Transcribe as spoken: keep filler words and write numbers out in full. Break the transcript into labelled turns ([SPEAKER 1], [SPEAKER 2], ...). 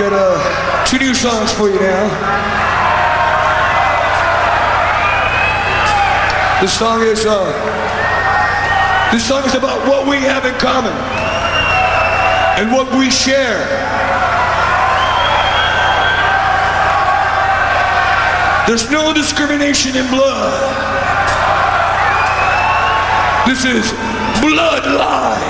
[SPEAKER 1] got uh, two new songs for you now. This song is uh, this song is about what we have in common and what we share. There's no discrimination in blood. This is Bloodline.